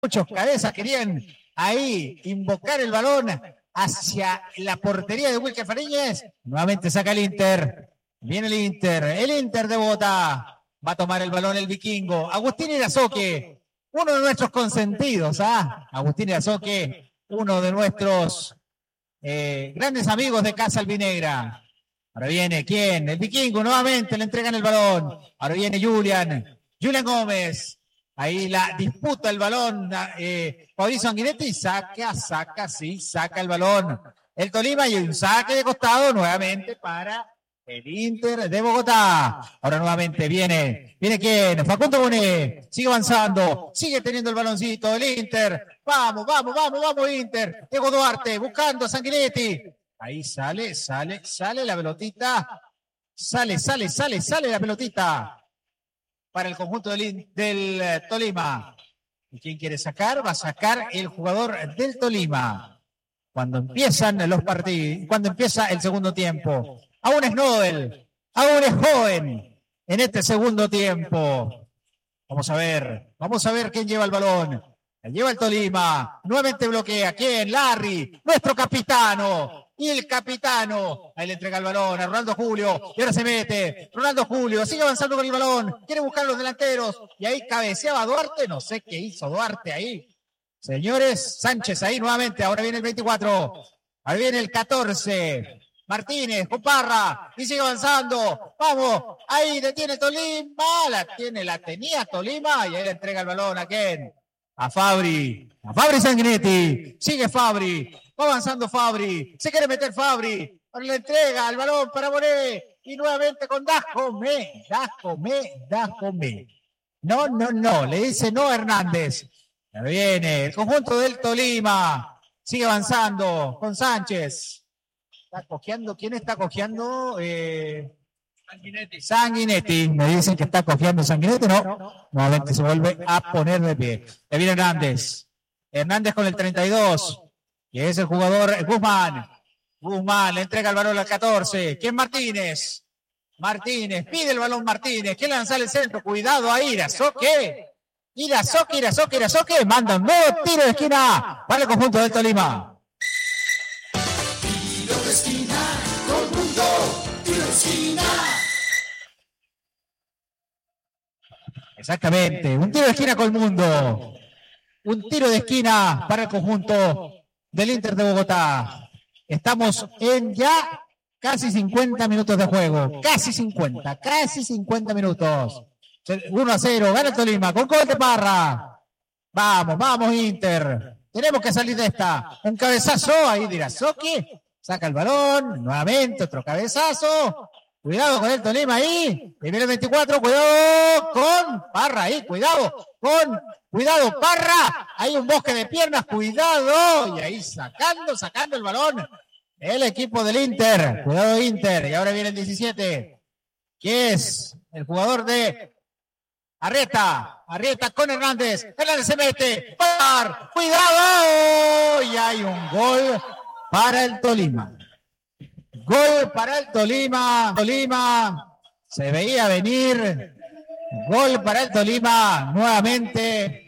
Muchos cabezas querían ahí invocar el balón hacia la portería de Wilker Fariñez. Nuevamente saca el Inter. Viene el Inter de Bogotá. Va a tomar el balón el vikingo. Agustín Irazoque, uno de nuestros consentidos. Agustín Irazoque, uno de nuestros grandes amigos de Casa Albinegra. Ahora viene, ¿quién? El vikingo nuevamente, le entregan el balón. Ahora viene Julian Gómez. Ahí la disputa el balón. Mauricio Sanguinetti saca el balón. El Tolima y un saque de costado nuevamente para el Inter de Bogotá. Ahora nuevamente viene ¿quién? Facundo Bonet. Sigue avanzando, sigue teniendo el baloncito el Inter. Vamos, Inter. Diego Duarte buscando a Sanguinetti. Ahí sale la pelotita. Sale la pelotita para el conjunto del Tolima. ¿Y quién quiere sacar? Va a sacar el jugador del Tolima. Cuando empiezan los partidos, cuando empieza el segundo tiempo. Aún es Nobel, aún es joven en este segundo tiempo. Vamos a ver quién lleva el balón. Lleva el Tolima, nuevamente bloquea. ¿Quién? Larry, nuestro capitano. Y el capitano, ahí le entrega el balón a Ronaldo Julio, y ahora se mete, Ronaldo Julio, sigue avanzando con el balón, quiere buscar a los delanteros, y ahí cabeceaba Duarte, no sé qué hizo Duarte ahí. Señores, Sánchez ahí nuevamente, ahora viene el 24, ahora viene el 14, Martínez con Parra, y sigue avanzando, vamos, ahí detiene Tolima, la tenía Tolima, y ahí le entrega el balón a quién, a Fabri Sanguinetti, sigue Fabri, va avanzando Fabri, se quiere meter Fabri, ahora le entrega el balón para Bonet, y nuevamente con Dajome. No, le dice no Hernández. Ya viene el conjunto del Tolima, sigue avanzando con Sánchez. Está cojeando, ¿quién está cojeando? Sanguinetti, me dicen que está cojeando Sanguinetti, no, nuevamente se vuelve a poner de pie. Le viene Hernández con el 32, que es el jugador Guzmán le entrega el balón al 14, ¿quién? Martínez, pide el balón Martínez, que lanza el centro, cuidado ahí, Irazoque, manda un nuevo tiro de esquina para el conjunto del Tolima. Tiro de esquina, conjunto, tiro de esquina. Exactamente, un tiro de esquina con el mundo. Un tiro de esquina para el conjunto del Inter de Bogotá. Estamos en ya casi 50 minutos de juego. Casi 50 minutos. 1-0, gana el Tolima con gol de Parra. Vamos Inter. Tenemos que salir de esta. Un cabezazo ahí de Irazoque. Saca el balón. Nuevamente otro cabezazo. Cuidado con el Tolima ahí. Y viene el 24. Cuidado con Parra ahí. Cuidado Parra. Hay un bosque de piernas. Cuidado. Y ahí sacando el balón. El equipo del Inter. Cuidado Inter. Y ahora viene el 17. Que es el jugador de Arrieta con Hernández. Hernández se mete. Cuidado. Y hay un gol para el Tolima. Gol para el Tolima. Se veía venir. Gol para el Tolima. Nuevamente